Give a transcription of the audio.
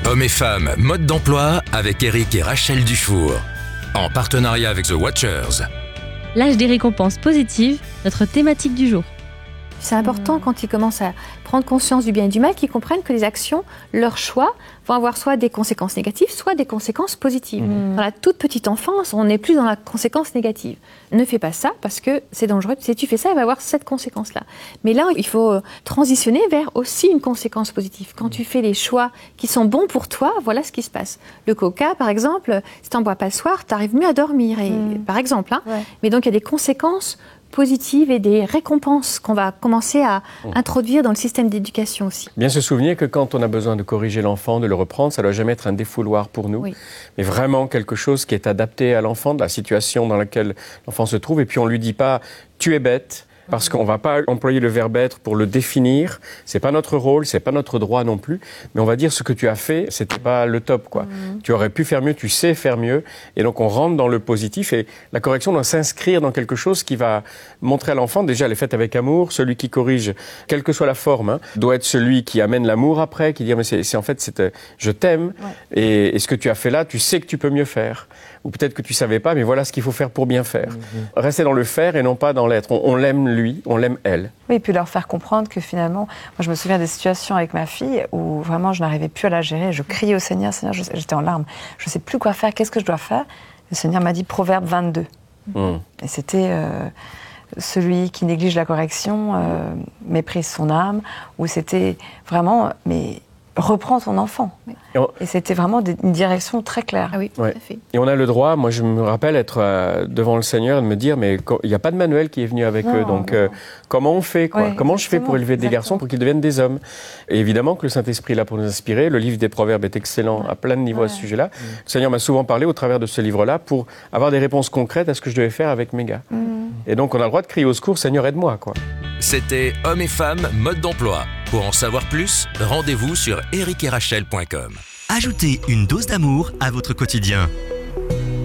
Hommes et femmes, mode d'emploi avec Eric et Rachel Dufour. En partenariat avec The Watchers. L'âge des récompenses positives, notre thématique du jour. C'est important quand ils commencent à prendre conscience du bien et du mal, qu'ils comprennent que les actions, leurs choix, vont avoir soit des conséquences négatives, soit des conséquences positives. Dans la toute petite enfance, on n'est plus dans la conséquence négative. Ne fais pas ça parce que c'est dangereux. Si tu fais ça, il va avoir cette conséquence-là. Mais là, il faut transitionner vers aussi une conséquence positive. Quand tu fais les choix qui sont bons pour toi, voilà ce qui se passe. Le coca, par exemple, si tu n'en bois pas le soir, tu arrives mieux à dormir, par exemple. Ouais. Mais donc, il y a des conséquences positives et des récompenses qu'on va commencer à introduire dans le système d'éducation aussi. Bien se souvenir que quand on a besoin de corriger l'enfant, de le reprendre, ça ne doit jamais être un défouloir pour nous, mais vraiment quelque chose qui est adapté à l'enfant, de la situation dans laquelle l'enfant se trouve. Et puis on ne lui dit pas « tu es bête ». Parce qu'on ne va pas employer le verbe être pour le définir. C'est pas notre rôle, c'est pas notre droit non plus. Mais on va dire ce que tu as fait, c'était pas le top, quoi. Tu aurais pu faire mieux, tu sais faire mieux. Et donc on rentre dans le positif et la correction doit s'inscrire dans quelque chose qui va montrer à l'enfant, déjà elle est faite avec amour. Celui qui corrige, quelle que soit la forme, doit être celui qui amène l'amour après, qui dit mais c'est en fait je t'aime et ce que tu as fait là, tu sais que tu peux mieux faire. Ou peut-être que tu savais pas, mais voilà ce qu'il faut faire pour bien faire. Rester dans le faire et non pas dans l'être. On l'aime lui, on l'aime elle. Oui, et puis leur faire comprendre que finalement, moi je me souviens des situations avec ma fille où vraiment je n'arrivais plus à la gérer. Je criais au Seigneur, j'étais en larmes. Je ne sais plus quoi faire, qu'est-ce que je dois faire? Le Seigneur m'a dit Proverbe 22. Et c'était celui qui néglige la correction, méprise son âme, où c'était vraiment, mais reprends ton enfant. Et c'était vraiment une direction très claire. Ah oui, tout à fait. Et on a le droit, moi je me rappelle être devant le Seigneur et de me dire, mais il n'y a pas de manuel qui est venu avec eux, donc comment on fait quoi? Comment je fais pour élever des garçons pour qu'ils deviennent des hommes? Et évidemment que le Saint-Esprit est là pour nous inspirer, le livre des Proverbes est excellent à plein de niveaux à ce sujet-là. Le Seigneur m'a souvent parlé au travers de ce livre-là pour avoir des réponses concrètes à ce que je devais faire avec mes gars. Et donc on a le droit de crier au secours, Seigneur aide-moi, quoi. C'était Hommes et femmes, mode d'emploi. Pour en savoir plus, rendez-vous sur ericetRachel.com. Ajoutez une dose d'amour à votre quotidien.